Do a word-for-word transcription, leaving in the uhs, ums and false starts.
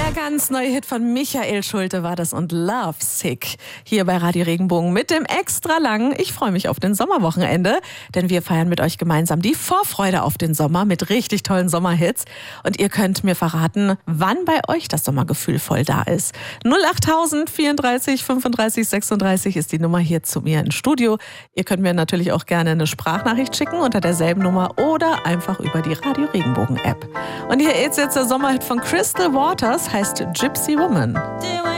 Der ganz neue Hit von Michael Schulte war das und Love Sick hier bei Radio Regenbogen mit dem extra langen. Ich freue mich auf den Sommerwochenende, denn wir feiern mit euch gemeinsam die Vorfreude auf den Sommer mit richtig tollen Sommerhits. Und ihr könnt mir verraten, wann bei euch das Sommergefühl voll da ist. null achttausend vierunddreißig fünfunddreißig sechsunddreißig ist die Nummer hier zu mir ins Studio. Ihr könnt mir natürlich auch gerne eine Sprachnachricht schicken unter derselben Nummer oder einfach über die Radio Regenbogen App. Und hier ist jetzt der Sommerhit von Crystal Waters, heißt Gypsy Woman.